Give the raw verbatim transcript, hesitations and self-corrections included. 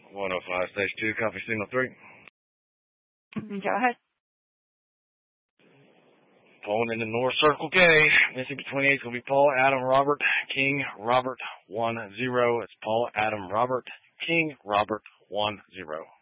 one oh five, stage two, copy signal three. Go ahead. Pulling into North Circle K. Mississippi twenty-eight is going to be Paul, Adam, Robert, King, Robert, one zero. It's Paul, Adam, Robert, King, Robert, one zero.